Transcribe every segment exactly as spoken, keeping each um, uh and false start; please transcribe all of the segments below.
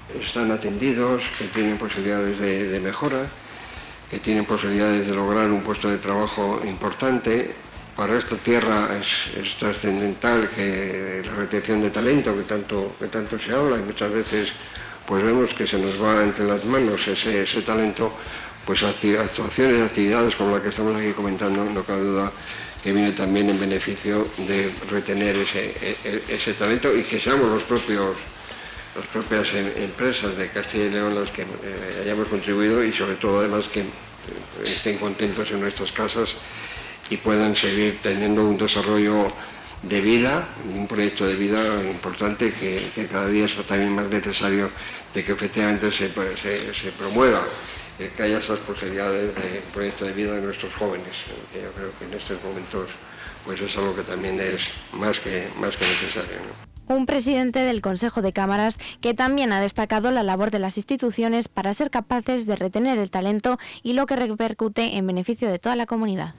están atendidos, que tienen posibilidades de, de mejora, que tienen posibilidades de lograr un puesto de trabajo importante. Para esta tierra es, es trascendental que la retención de talento que tanto, que tanto se habla, y muchas veces pues vemos que se nos va entre las manos ese, ese talento, pues actuaciones, actividades como la que estamos aquí comentando, no cabe duda que viene también en beneficio de retener ese, ese talento y que seamos los propios, las propias empresas de Castilla y León las que eh, hayamos contribuido, y sobre todo además que estén contentos en nuestras casas y puedan seguir teniendo un desarrollo de vida, un proyecto de vida importante que, que cada día es también más necesario de que efectivamente se, se, se promueva, eh, que haya esas posibilidades de proyecto de vida de nuestros jóvenes, que yo creo que en estos momentos pues es algo que también es más que, más que necesario, ¿no? Un presidente del Consejo de Cámaras que también ha destacado la labor de las instituciones para ser capaces de retener el talento y lo que repercute en beneficio de toda la comunidad.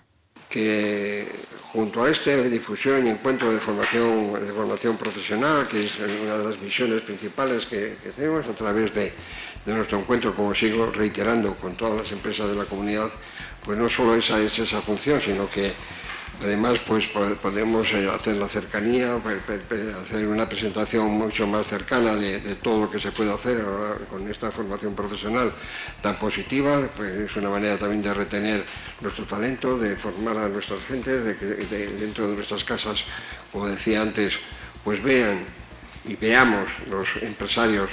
Que junto a este difusión y encuentro de formación, de formación profesional, que es una de las misiones principales que, que hacemos a través de, de nuestro encuentro, como sigo reiterando, con todas las empresas de la comunidad, pues no solo esa es esa función, sino que además pues podemos hacer la cercanía, hacer una presentación mucho más cercana de, de todo lo que se puede hacer con esta formación profesional tan positiva. Pues es una manera también de retener nuestro talento, de formar a nuestras gentes, de que de, dentro de nuestras casas, como decía antes, pues vean y veamos los empresarios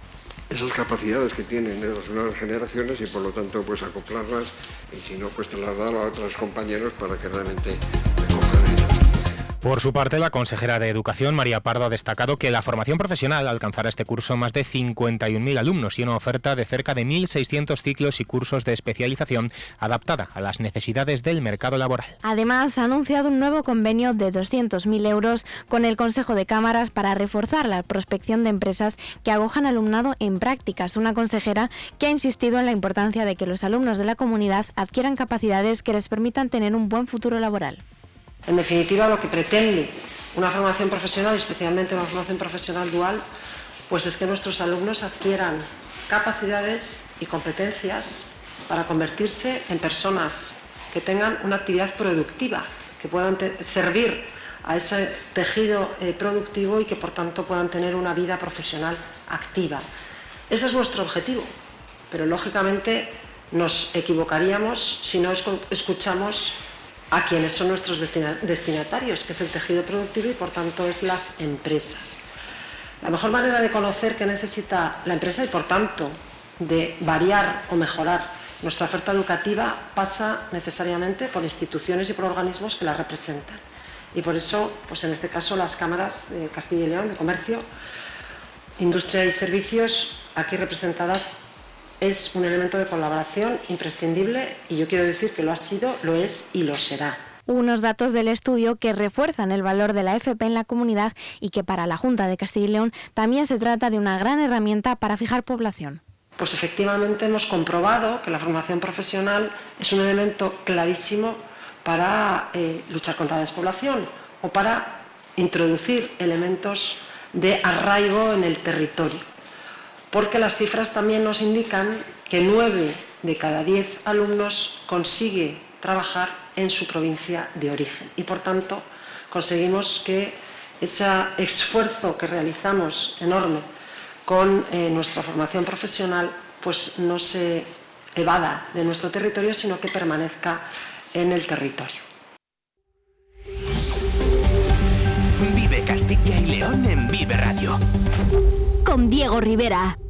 esas capacidades que tienen de las nuevas generaciones y por lo tanto pues acoplarlas y si no pues trasladarlo a otros compañeros para que realmente recojan ellas. Por su parte, la consejera de Educación, María Pardo, ha destacado que la formación profesional alcanzará este curso más de cincuenta y un mil alumnos y una oferta de cerca de mil seiscientos ciclos y cursos de especialización adaptada a las necesidades del mercado laboral. Además, ha anunciado un nuevo convenio de doscientos mil euros con el Consejo de Cámaras para reforzar la prospección de empresas que acojan alumnado en prácticas. Una consejera que ha insistido en la importancia de que los alumnos de la comunidad adquieran capacidades que les permitan tener un buen futuro laboral. En definitiva, lo que pretende una formación profesional, especialmente una formación profesional dual, pues es que nuestros alumnos adquieran capacidades y competencias para convertirse en personas que tengan una actividad productiva, que puedan te- servir a ese tejido eh, productivo y que por tanto puedan tener una vida profesional activa. Ese es nuestro objetivo, pero lógicamente nos equivocaríamos si no escuchamos a quienes son nuestros destinatarios, que es el tejido productivo y por tanto es las empresas. La mejor manera de conocer qué necesita la empresa y por tanto de variar o mejorar nuestra oferta educativa pasa necesariamente por instituciones y por organismos que la representan. Y por eso, pues en este caso, las cámaras de Castilla y León de Comercio, Industria y Servicios aquí representadas es un elemento de colaboración imprescindible y yo quiero decir que lo ha sido, lo es y lo será. Unos datos del estudio que refuerzan el valor de la F P en la comunidad y que para la Junta de Castilla y León también se trata de una gran herramienta para fijar población. Pues efectivamente hemos comprobado que la formación profesional es un elemento clarísimo para eh, luchar contra la despoblación o para introducir elementos de arraigo en el territorio. Porque las cifras también nos indican que nueve de cada diez alumnos consigue trabajar en su provincia de origen y por tanto conseguimos que ese esfuerzo que realizamos enorme con eh, nuestra formación profesional pues no se evada de nuestro territorio sino que permanezca en el territorio. Vive Castilla y León en Vive Radio. Con Diego Rivera.